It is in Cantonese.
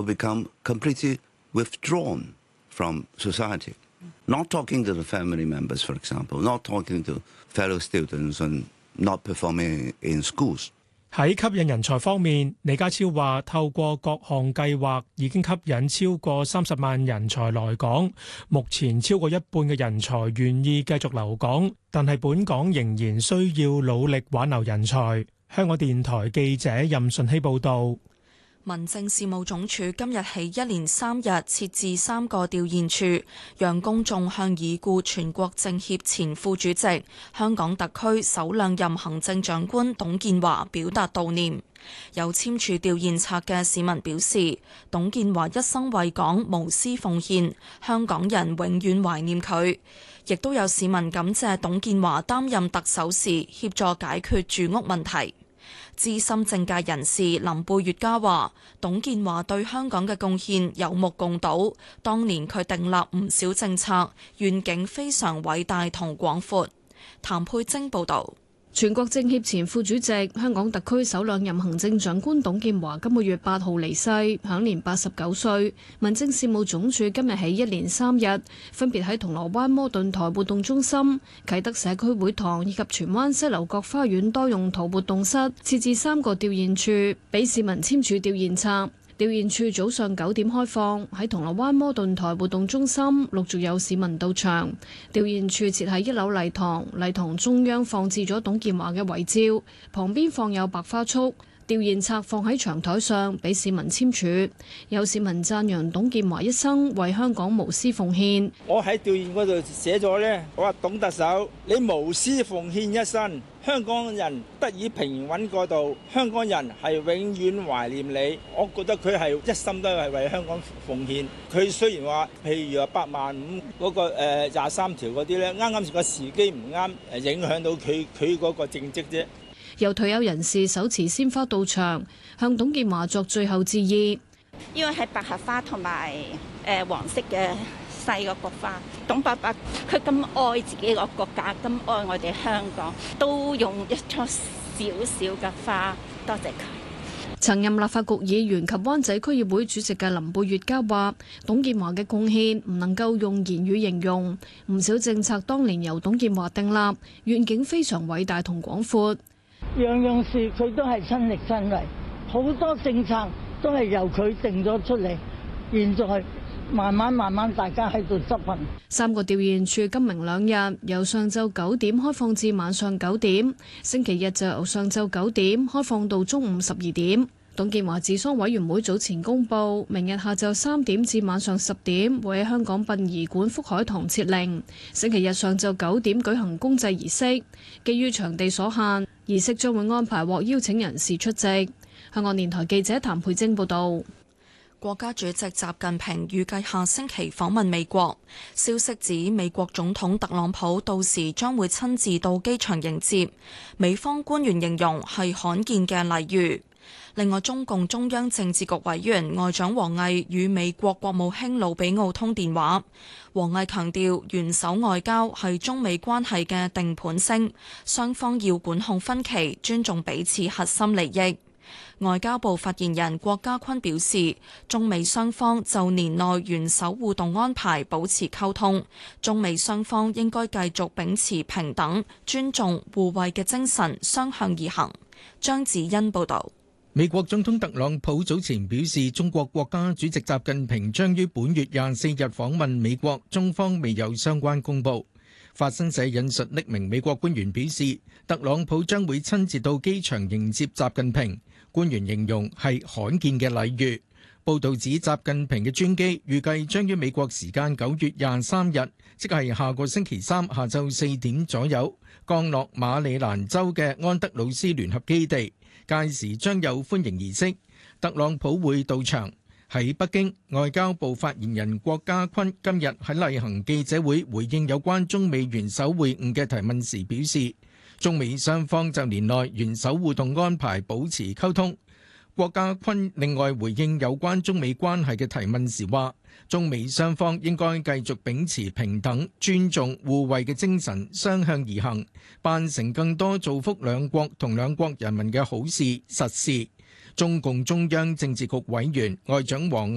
become completely withdrawn from society. Not talking to the family members, for example, not talking to fellow students and not performing in schools. 喺吸引人才方面，李家超話透過各項計劃已經吸引超過30萬人才來港，目前超過一半嘅人才願意繼續留港，但係本港仍然需要努力挽留人才。香港電台記者任順希報導。 民政事務總署今日起一連3日設置3個弔唁處，讓公眾向已故全國政協前副主席、香港特區首兩任行政長官董建華表達悼念。有簽署弔唁冊嘅市民表示，董建華一生為港無私奉獻，香港人永遠懷念佢。亦都有市民感謝董建華擔任特首時協助解決住屋問題。資深政界人士林貝月嘉話，董建華對香港嘅貢獻有目共睹，當年佢訂立唔少政策，願景非常偉大同廣闊。譚佩晶報導。 全國政協前副主席、香港特區首兩任行政長官董建華今個月8號離世，享年89歲。民政事務總署今日起一連3日，分別喺銅鑼灣摩頓台活動中心、啟德社區會堂以及荃灣西樓角花園多用途活動室設置3個弔唁處，俾市民簽署弔唁冊。弔唁處早上9點開放，喺銅鑼灣摩頓台活動中心陸續有市民到場。弔唁處設喺1樓禮堂，禮堂中央放置咗董建華嘅遺照，旁邊放有白花束。弔唁冊放喺長台上，俾市民簽署。有市民讚揚董建華一生為香港無私奉獻。 我喺弔唁嗰度寫咗呢，我話董特首，你無私奉獻一生，香港人得以平穩過渡，香港人係永遠懷念你。我覺得佢係一心都係為香港奉獻。佢雖然話，譬如話85000嗰個23條嗰啲呢，啱啱個時機唔啱，影響到佢嗰個政績啫。 有退休人士手持鮮花到場，向董建華作最後致意。 因為係百合花同埋黃色嘅細個菊花，董伯伯佢咁愛自己個國家，咁愛我哋香港，都用一束少少嘅花，多謝佢。 曾任立法局議員及灣仔區議會主席嘅林貝月嘉話，董建華嘅貢獻唔能夠用言語形容，唔少政策當年由董建華訂立，願景非常偉大同廣闊。 樣樣事佢都係親力親為，好多政策都係由佢定咗出嚟，現在慢慢大家喺度執行。 3個弔唁處今明兩日由上晝9點開放至晚上9點，星期日就由上晝9點開放到中午12點。董建華治喪委員會早前公佈，明日下晝3點至晚上10點會喺香港殯儀館福海堂設靈，星期日上晝9點舉行公祭儀式。基於場地所限，儀式將會安排獲邀請人士出席。香港電台記者譚佩晶報導。 國家主席習近平預計下星期訪問美國，消息指美國總統特朗普到時將會親自到機場迎接，美方官員形容係罕見嘅禮遇。另外，中共中央政治局委員外長王毅與美國國務卿魯比奧通電話。王毅強調，元首外交係中美關係嘅定盤星，雙方要管控分歧，尊重彼此核心利益。外交部發言人郭家坤表示，中美雙方就年內元首互動安排保持溝通，中美雙方應該繼續秉持平等、尊重、互惠嘅精神，相向而行。張子欣報導。 美國總統特朗普早前表示，中國國家主席習近平將於本月24日訪問美國，中方未有相關公佈。法新社引述匿名美國官員表示，特朗普將會親自到機場迎接習近平，官員形容係罕見嘅禮遇。報導指習近平嘅專機預計將於美國時間9月23日，即係下個星期三下晝4點左右，降落馬里蘭州嘅安德魯斯聯合基地。屆時將有歡迎儀式，特朗普會到場。喺北京，外交部發言人郭家坤今日喺例行記者會回應有關中美元首會晤嘅提問時表示，中美雙方就年內元首互動安排保持溝通。郭家坤另外回應有關中美關係嘅提問時話，中美雙方應該繼續秉持平等、尊重、互惠嘅精神，相向而行，辦成更多造福兩國同兩國人民嘅好事實事。中共中央政治局委員外長王